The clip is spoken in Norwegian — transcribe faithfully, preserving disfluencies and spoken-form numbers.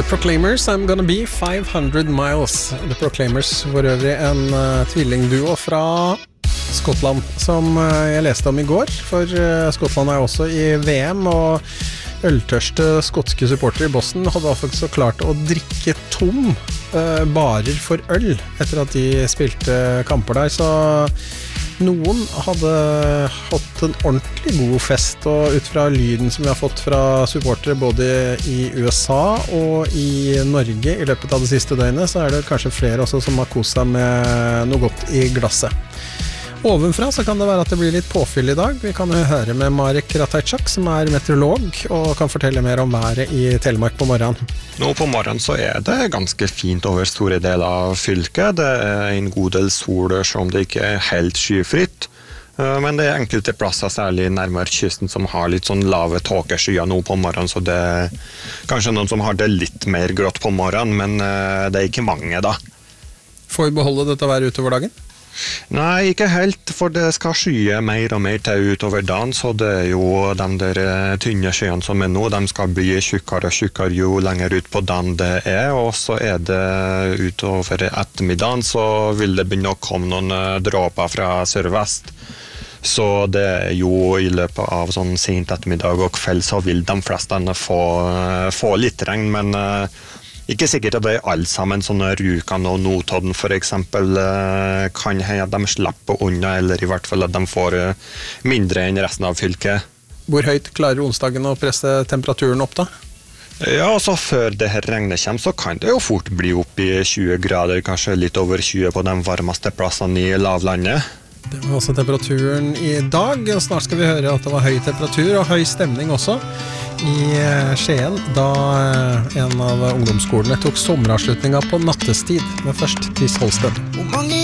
The Proclaimers, I'm Gonna Be five hundred miles. The Proclaimers var øvrig en uh, tvillingduo fra Skottland, som uh, jeg leste om i går, for uh, Skottland er også i V M, og øltørste skotske supporter i Boston hadde faktisk klart å drikke tom uh, barer for øl etter at de spilte kamper der, så noen hadde hatt en ordentlig god fest, og ut fra lyden som vi har fått fra supportere både i U S A og i Norge i løpet av det siste døgnet, så er det kanskje flere også som har kost seg med noe godt i glasset. Ovenfra så kan det være at det blir litt påfyll i dag. Vi kan jo høre med Marek Ratajczak, som er meteorolog, og kan fortelle mer om været i Telemark på morgenen. Nå på morgenen så er det ganske fint over store deler av fylket. Det er en god del sol, selv om det ikke er helt skyfritt. Men det er enkelte plasser, særlig nærmere kysten, som har litt sånn lave tåkeskyer nå på morgenen, så det er kanskje noen som har det litt mer grått på morgenen, men det er ikke mange da. Får vi beholde dette været utover dagen? Nei, ikke helt, for det skal skye mer og mer til utover dagen, så det er jo de der tynne skyene som er nå, de skal bli tjukkere og tjukkere jo lenger ut på dagen det er, og så er det utover ettermiddagen, så vil det begynne å komme noen dråper fra sørvest. Så det er jo i løpet av sånn sent ettermiddag og kveld, så vil de fleste få, få litt regn, men ikke sikkert at det er alle sammen, sånne Rjukan og Notodden for eksempel, kan hende at de slipper unna, eller i hvert fall at de får mindre enn resten av fylket. Hvor høyt klarer onsdagen å presse temperaturen opp da? Ja, så før det her regnet kommer, så kan det jo fort bli opp i tjue grader, kanskje litt over tjue på de varmeste plassene i lavlandet. Det var også temperaturen i dag, og snart skal vi høre at det var høy temperatur og høy stemning også i Skien, da en av ungdomsskolene tok sommeravslutninga på nattestid, men først Chris Holsten.